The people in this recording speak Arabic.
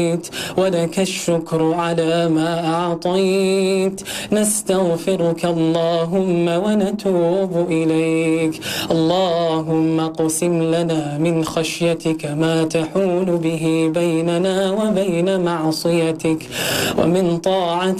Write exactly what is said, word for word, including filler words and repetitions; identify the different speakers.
Speaker 1: ولك الشكر على ما أعطيت. نستغفرك اللهم ونتوب إليك. اللهم اقسم لنا من خشيتك ما تحول به بيننا وبين معصيتك، ومن طاعتك